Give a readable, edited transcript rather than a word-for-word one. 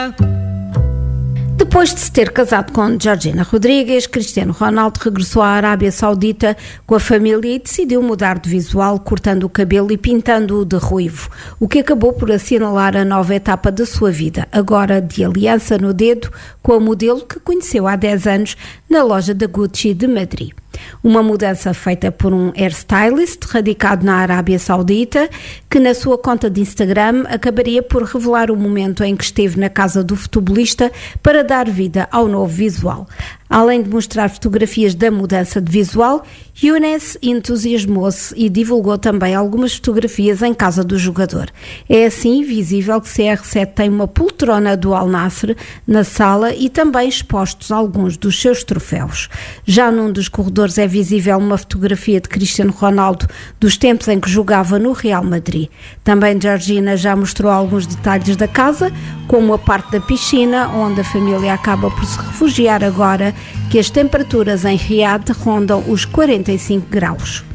Depois de se ter casado com Georgina Rodrigues, Cristiano Ronaldo regressou à Arábia Saudita com a família e decidiu mudar de visual, cortando o cabelo e pintando-o de ruivo, o que acabou por assinalar a nova etapa da sua vida, agora de aliança no dedo com a modelo que conheceu há 10 anos na loja da Gucci de Madrid. Uma mudança feita por um hairstylist radicado na Arábia Saudita, que na sua conta de Instagram acabaria por revelar o momento em que esteve na casa do futebolista para dar vida ao novo visual. Além de mostrar fotografias da mudança de visual, Younes entusiasmou-se e divulgou também algumas fotografias em casa do jogador. É assim visível que CR7 tem uma poltrona do Al Nassr na sala e também expostos alguns dos seus troféus. Já num dos corredores é visível uma fotografia de Cristiano Ronaldo dos tempos em que jogava no Real Madrid. Também Georgina já mostrou alguns detalhes da casa, como a parte da piscina, onde a família acaba por se refugiar agora que as temperaturas em Riad rondam os 45 graus.